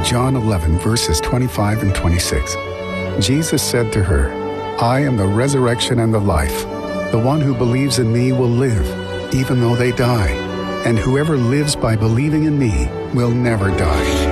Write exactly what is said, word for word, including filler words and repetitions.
John eleven, verses twenty-five and twenty-six. Jesus said to her, "I am the resurrection and the life. The one who believes in me will live, even though they die. And whoever lives by believing in me will never die."